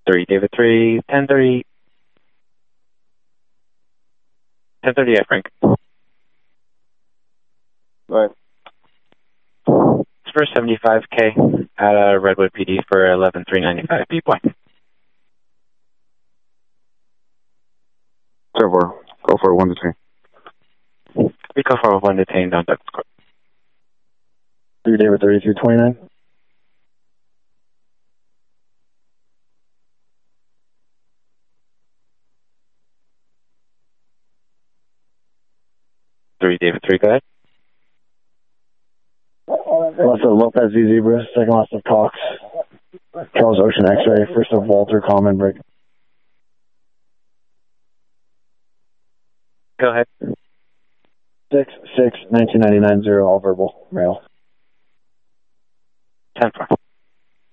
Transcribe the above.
3, David 3, 1030. 1030, Frank. Right. It's for 75K at Redwood PD for 11395 B-Boy. Server, go for 1 detain. We go for 1 detain down Douglas Court. 3 David 3229. David 3, go ahead. Lots of Lopez Z Zebra, second lots of Cox. Charles Ocean X-Ray, first of Walter Common break. Go ahead. 6-6-1999-0, all verbal, rail. 10-4.